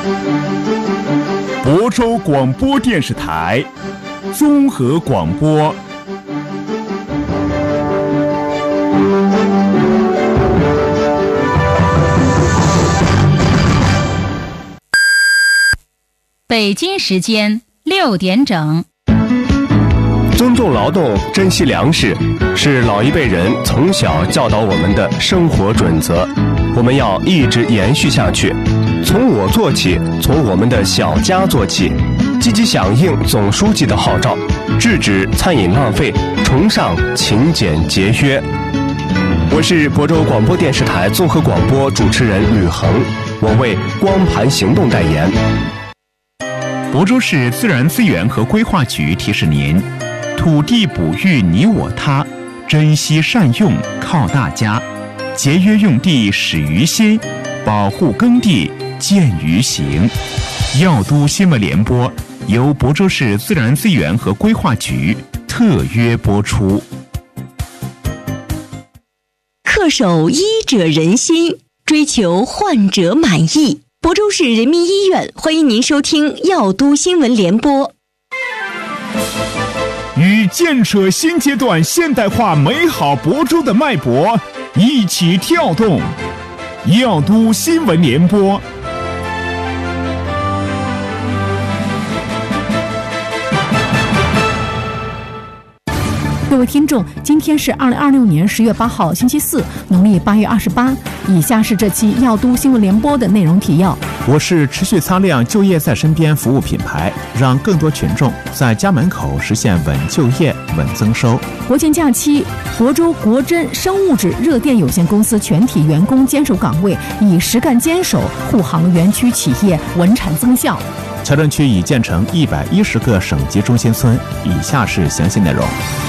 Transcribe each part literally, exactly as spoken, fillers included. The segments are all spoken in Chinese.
亳州广播电视台综合广播。 北京时间六点整。 尊重劳动，珍惜粮食，是老一辈人从小教导我们的生活准则，我们要一直延续下去。从我做起，从我们的小家做起，积极响应总书记的号召，制止餐饮浪费，崇尚勤俭节约。我是亳州广播电视台综合广播主持人吕恒，我为光盘行动代言。 亳州市自然资源和规划局提示您：土地哺育你我他，珍惜善用靠大家，节约用地始于心，保护耕地见于行。药都新闻联播由亳州市自然资源和规划局特约播出。 恪守医者仁心，追求患者满意。亳州市人民医院欢迎您收听药都新闻联播。 与建设新阶段现代化美好亳州的脉搏一起跳动，药都新闻联播。 各位听众，今天是二零二六年十月八号，星期四，农历八月二十八。以下是这期药都新闻联播的内容提要。 我市持续擦亮就业在身边服务品牌，让更多群众在家门口实现稳就业、稳增收。 国庆假期，亳州国珍生物质热电有限公司全体员工坚守岗位，以实干坚守护航园区企业稳产增效。 桥镇区已建成一百一十个省级中心村。以下是详细内容。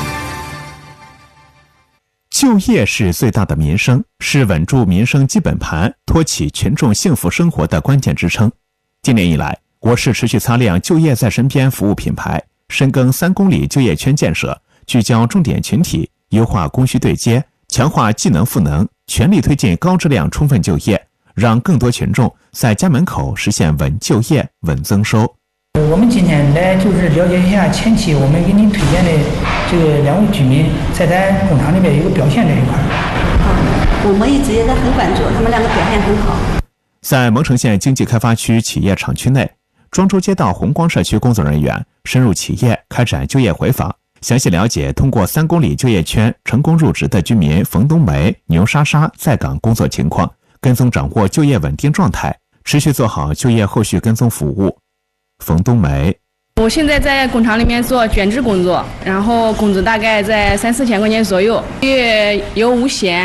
就业是最大的民生，是稳住民生基本盘、托起群众幸福生活的关键支撑。今年以来，我市持续擦亮就业在身边服务品牌，深耕三公里就业圈建设，聚焦重点群体，优化供需对接，强化技能赋能，全力推进高质量充分就业，让更多群众在家门口实现稳就业、稳增收。 我们今天来就是了解一下前期我们给您推荐的这个两位居民在咱工厂里面有个表现这一块。 好，我们一直也在很关注，他们两个表现很好。 在蒙城县经济开发区企业厂区内，庄周街道红光社区工作人员深入企业开展就业回访，详细了解通过三公里就业圈成功入职的居民冯冬梅、牛莎莎在岗工作情况，跟踪掌握就业稳定状态，持续做好就业后续跟踪服务。冯冬梅： 我现在在工厂里面做卷制工作，然后工资大概在三四千块钱左右，月有五险。